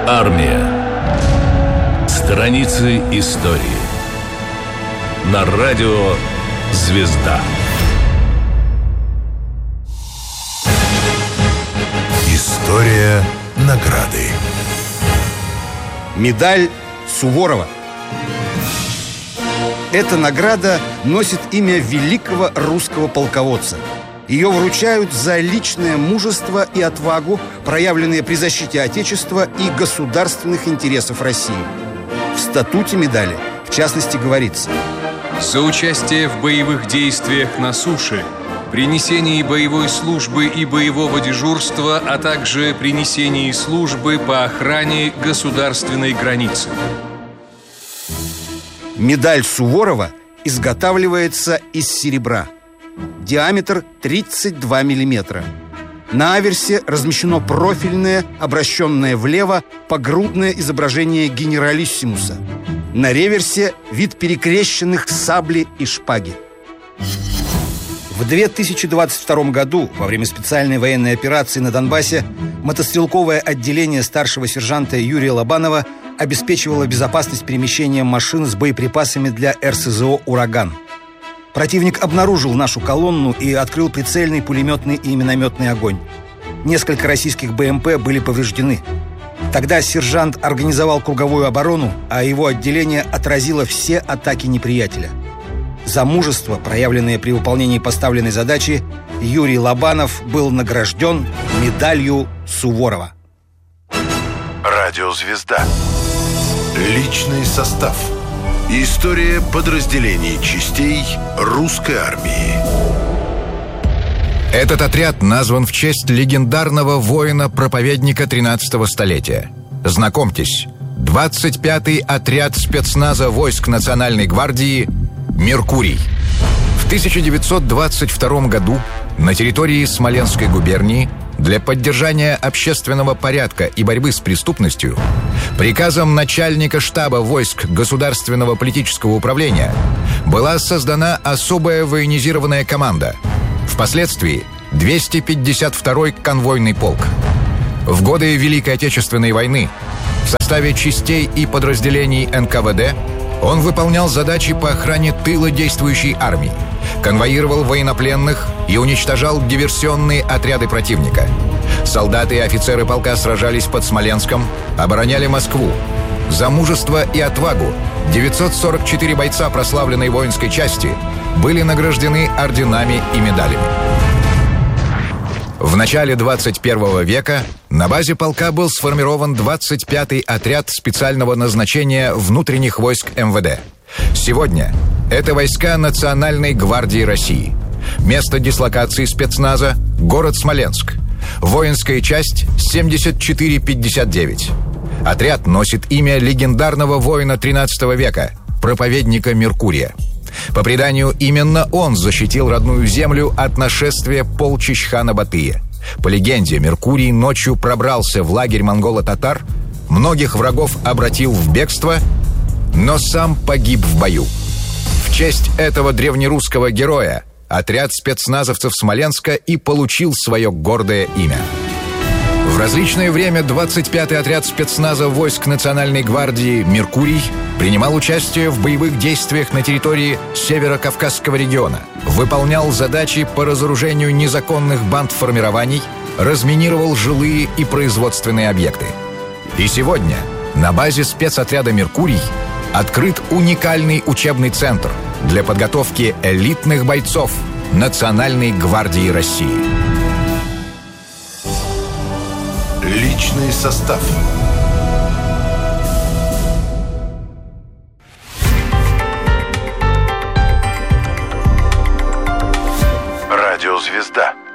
Армия. Страницы истории. На радио «Звезда». История награды. Медаль Суворова. Эта награда носит имя великого русского полководца. Ее вручают за личное мужество и отвагу, проявленные при защите Отечества и государственных интересов России. В статуте медали, в частности, говорится: за участие в боевых действиях на суше, при несении боевой службы и боевого дежурства, а также при несении службы по охране государственной границы. Медаль Суворова изготавливается из серебра. Диаметр 32 миллиметра. На аверсе размещено профильное, обращенное влево, погрудное изображение генералиссимуса. На реверсе вид перекрещенных сабли и шпаги. В 2022 году, во время специальной военной операции на Донбассе, мотострелковое отделение старшего сержанта Юрия Лобанова обеспечивало безопасность перемещения машин с боеприпасами для РСЗО «Ураган». Противник обнаружил нашу колонну и открыл прицельный пулеметный и минометный огонь. Несколько российских БМП были повреждены. Тогда сержант организовал круговую оборону, а его отделение отразило все атаки неприятеля. За мужество, проявленное при выполнении поставленной задачи, Юрий Лобанов был награжден медалью Суворова. Радио «Звезда». Личный состав. История подразделений частей русской армии. Этот отряд назван в честь легендарного воина-проповедника 13-го столетия. Знакомьтесь, 25-й отряд спецназа войск Национальной гвардии «Меркурий». В 1922 году на территории Смоленской губернии для поддержания общественного порядка и борьбы с преступностью приказом начальника штаба войск Государственного политического управления была создана особая военизированная команда, впоследствии 252-й конвойный полк. В годы Великой Отечественной войны в составе частей и подразделений НКВД он выполнял задачи по охране тыла действующей армии, конвоировал военнопленных и уничтожал диверсионные отряды противника. Солдаты и офицеры полка сражались под Смоленском, обороняли Москву. За мужество и отвагу 944 бойца прославленной воинской части были награждены орденами и медалями. В начале 21 века на базе полка был сформирован 25-й отряд специального назначения внутренних войск МВД. Сегодня это войска Национальной гвардии России. Место дислокации спецназа – город Смоленск. Воинская часть 7459. Отряд носит имя легендарного воина 13 века, проповедника Меркурия. По преданию, именно он защитил родную землю от нашествия полчищ хана Батыя. По легенде, Меркурий ночью пробрался в лагерь монголо-татар, многих врагов обратил в бегство, но сам погиб в бою. В честь этого древнерусского героя отряд спецназовцев Смоленска и получил свое гордое имя. В различное время 25-й отряд спецназа войск Национальной гвардии «Меркурий» принимал участие в боевых действиях на территории Северо-Кавказского региона, выполнял задачи по разоружению незаконных бандформирований, разминировал жилые и производственные объекты. И сегодня на базе спецотряда «Меркурий» открыт уникальный учебный центр для подготовки элитных бойцов Национальной гвардии России. Личный состав. Радио «Звезда».